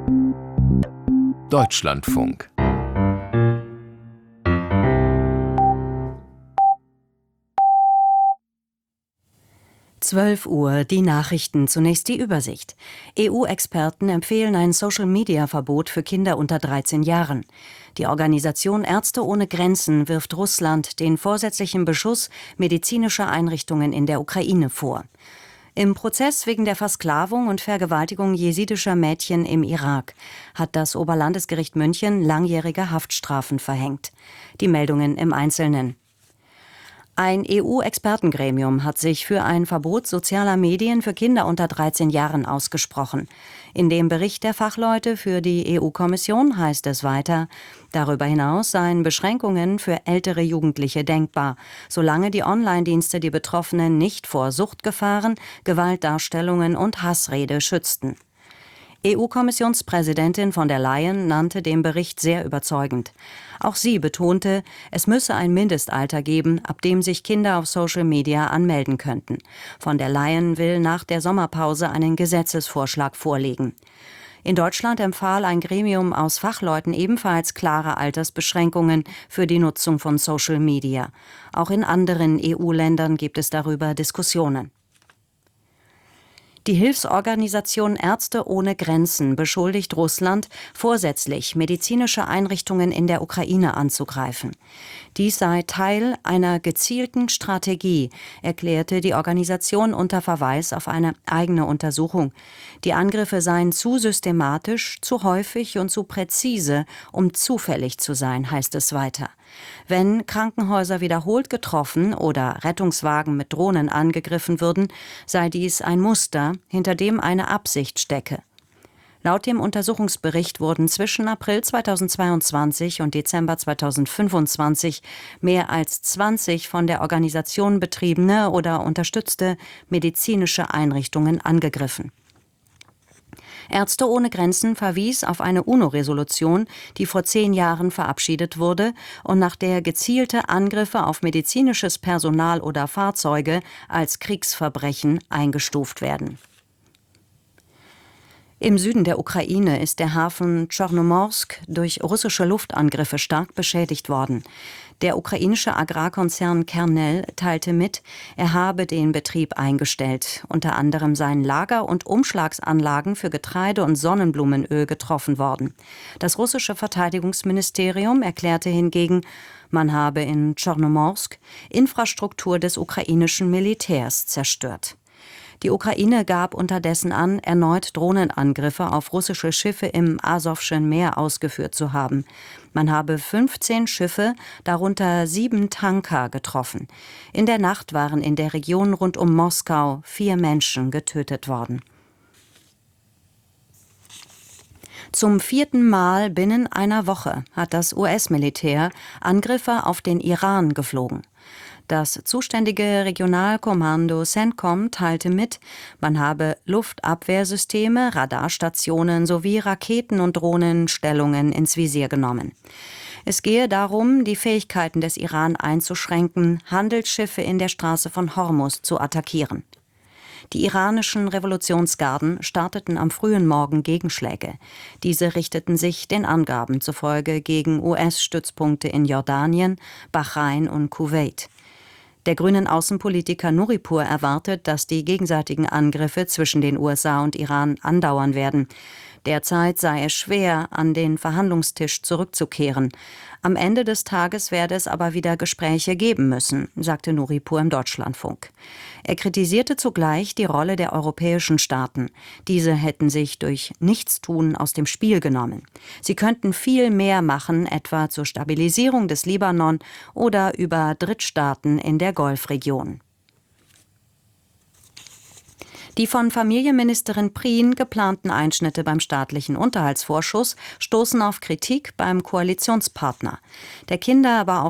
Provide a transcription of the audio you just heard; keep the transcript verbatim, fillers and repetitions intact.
Deutschlandfunk. zwölf Uhr, die Nachrichten, zunächst die Übersicht. E U-Experten empfehlen ein Social-Media-Verbot für Kinder unter dreizehn Jahren. Die Organisation Ärzte ohne Grenzen wirft Russland den vorsätzlichen Beschuss medizinischer Einrichtungen in der Ukraine vor. Im Prozess wegen der Versklavung und Vergewaltigung jesidischer Mädchen im Irak hat das Oberlandesgericht München langjährige Haftstrafen verhängt. Die Meldungen im Einzelnen. Ein E U-Expertengremium hat sich für ein Verbot sozialer Medien für Kinder unter dreizehn Jahren ausgesprochen. In dem Bericht der Fachleute für die E U-Kommission heißt es weiter, darüber hinaus seien Beschränkungen für ältere Jugendliche denkbar, solange die Online-Dienste die Betroffenen nicht vor Suchtgefahren, Gewaltdarstellungen und Hassrede schützten. E U-Kommissionspräsidentin von der Leyen nannte den Bericht sehr überzeugend. Auch sie betonte, es müsse ein Mindestalter geben, ab dem sich Kinder auf Social Media anmelden könnten. Von der Leyen will nach der Sommerpause einen Gesetzesvorschlag vorlegen. In Deutschland empfahl ein Gremium aus Fachleuten ebenfalls klare Altersbeschränkungen für die Nutzung von Social Media. Auch in anderen E U-Ländern gibt es darüber Diskussionen. Die Hilfsorganisation Ärzte ohne Grenzen beschuldigt Russland, vorsätzlich medizinische Einrichtungen in der Ukraine anzugreifen. Dies sei Teil einer gezielten Strategie, erklärte die Organisation unter Verweis auf eine eigene Untersuchung. Die Angriffe seien zu systematisch, zu häufig und zu präzise, um zufällig zu sein, heißt es weiter. Wenn Krankenhäuser wiederholt getroffen oder Rettungswagen mit Drohnen angegriffen würden, sei dies ein Muster, hinter dem eine Absicht stecke. Laut dem Untersuchungsbericht wurden zwischen April zweitausendzweiundzwanzig und Dezember zweitausendfünfundzwanzig mehr als zwanzig von der Organisation betriebene oder unterstützte medizinische Einrichtungen angegriffen. Ärzte ohne Grenzen verwies auf eine UNO-Resolution, die vor zehn Jahren verabschiedet wurde und nach der gezielte Angriffe auf medizinisches Personal oder Fahrzeuge als Kriegsverbrechen eingestuft werden. Im Süden der Ukraine ist der Hafen Tschornomorsk durch russische Luftangriffe stark beschädigt worden. Der ukrainische Agrarkonzern Kernel teilte mit, er habe den Betrieb eingestellt. Unter anderem seien Lager- und Umschlagsanlagen für Getreide und Sonnenblumenöl getroffen worden. Das russische Verteidigungsministerium erklärte hingegen, man habe in Tschornomorsk Infrastruktur des ukrainischen Militärs zerstört. Die Ukraine gab unterdessen an, erneut Drohnenangriffe auf russische Schiffe im Asowschen Meer ausgeführt zu haben. Man habe fünfzehn Schiffe, darunter sieben Tanker, getroffen. In der Nacht waren in der Region rund um Moskau vier Menschen getötet worden. Zum vierten Mal binnen einer Woche hat das U S-Militär Angriffe auf den Iran geflogen. Das zuständige Regionalkommando CENTCOM teilte mit, man habe Luftabwehrsysteme, Radarstationen sowie Raketen- und Drohnenstellungen ins Visier genommen. Es gehe darum, die Fähigkeiten des Iran einzuschränken, Handelsschiffe in der Straße von Hormuz zu attackieren. Die iranischen Revolutionsgarden starteten am frühen Morgen Gegenschläge. Diese richteten sich den Angaben zufolge gegen U S-Stützpunkte in Jordanien, Bahrain und Kuwait. Der grünen Außenpolitiker Nuripur erwartet, dass die gegenseitigen Angriffe zwischen den U S A und Iran andauern werden. Derzeit sei es schwer, an den Verhandlungstisch zurückzukehren. Am Ende des Tages werde es aber wieder Gespräche geben müssen, sagte Nuripur im Deutschlandfunk. Er kritisierte zugleich die Rolle der europäischen Staaten. Diese hätten sich durch Nichtstun aus dem Spiel genommen. Sie könnten viel mehr machen, etwa zur Stabilisierung des Libanon oder über Drittstaaten in der Golfregion. Die von Familienministerin Prien geplanten Einschnitte beim staatlichen Unterhaltsvorschuss stoßen auf Kritik beim Koalitionspartner. Der Kinder-, aber